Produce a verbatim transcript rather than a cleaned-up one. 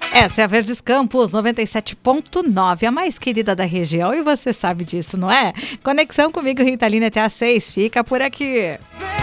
Essa é a Verdes Campos noventa e sete ponto nove, a mais querida da região, e você sabe disso, não é? Conexão comigo, Rita Lee, até às seis. Fica por aqui.